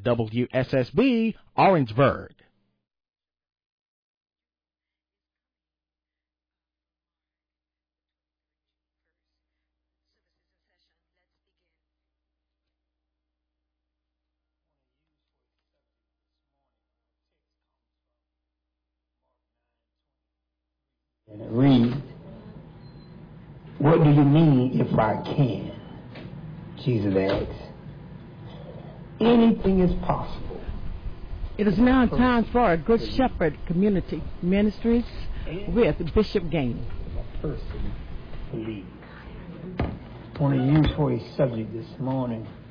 WSSB, Orangeburg. And it reads, what do you mean if I can? Jesus asks. Anything is possible. It is now time for a Good Shepherd Community Ministries with Bishop Gaines. A person believes. I want to use for a subject this morning